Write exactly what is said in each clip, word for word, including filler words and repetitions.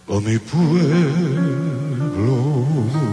a mi pueblo.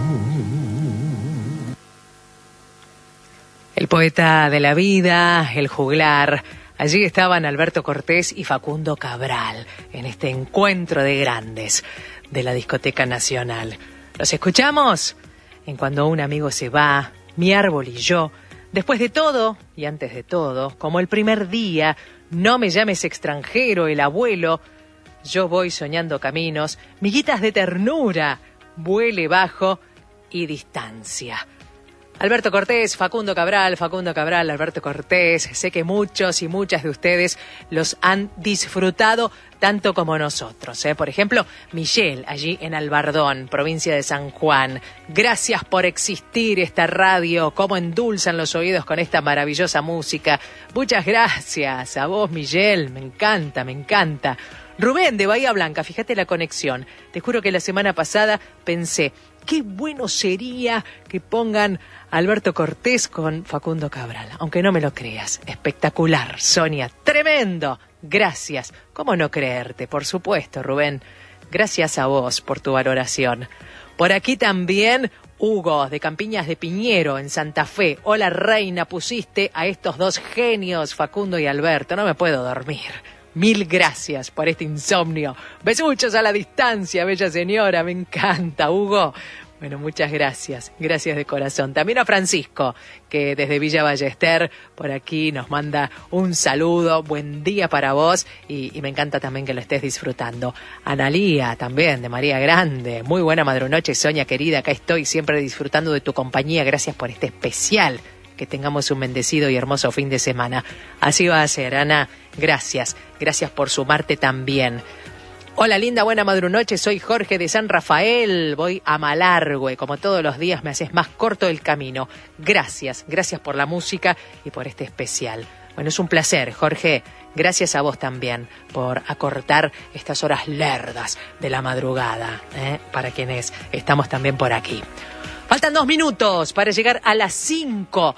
El poeta de la vida, el juglar. Allí estaban Alberto Cortés y Facundo Cabral en este encuentro de grandes de la Discoteca Nacional. ¿Los escuchamos? En Cuando un amigo se va, Mi árbol y yo, después de todo y antes de todo, como el primer día, No me llames extranjero, El abuelo, Yo voy soñando caminos, Miguitas de ternura, Vuele bajo y Distancia. Alberto Cortés, Facundo Cabral, Facundo Cabral, Alberto Cortés. Sé que muchos y muchas de ustedes los han disfrutado tanto como nosotros, ¿eh? Por ejemplo, Michelle, allí en Albardón, provincia de San Juan. Gracias por existir esta radio, cómo endulzan los oídos con esta maravillosa música. Muchas gracias a vos, Michelle, me encanta, me encanta. Rubén de Bahía Blanca, fíjate la conexión. Te juro que la semana pasada pensé, qué bueno sería que pongan a Alberto Cortés con Facundo Cabral. Aunque no me lo creas, espectacular, Sonia, tremendo. Gracias. ¿Cómo no creerte? Por supuesto, Rubén. Gracias a vos por tu valoración. Por aquí también Hugo de Campiñas de Piñero, en Santa Fe. Hola, reina, pusiste a estos dos genios, Facundo y Alberto. No me puedo dormir. Mil gracias por este insomnio. Besuchos a la distancia, bella señora. Me encanta, Hugo. Bueno, muchas gracias. Gracias de corazón. También a Francisco, que desde Villa Ballester, por aquí nos manda un saludo. Buen día para vos y, y me encanta también que lo estés disfrutando. Analía, también, de María Grande. Muy buena madrunoche, Sonia querida. Acá estoy siempre disfrutando de tu compañía. Gracias por este especial. Que tengamos un bendecido y hermoso fin de semana. Así va a ser, Ana. Gracias. Gracias por sumarte también. Hola, linda, buena madrunoche. Soy Jorge de San Rafael. Voy a Malargüe. Como todos los días me haces más corto el camino. Gracias. Gracias por la música y por este especial. Bueno, es un placer, Jorge. Gracias a vos también por acortar estas horas lerdas de la madrugada, ¿eh? Para quienes estamos también por aquí. Faltan dos minutos para llegar a las cinco.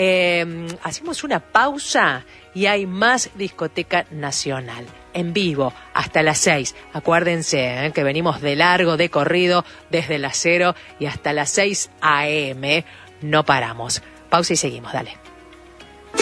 Eh, hacemos una pausa y hay más Discoteca Nacional. En vivo, hasta las seis. Acuérdense, ¿eh? Que venimos de largo, de corrido, desde las cero y hasta las seis a eme. No paramos. Pausa y seguimos, dale.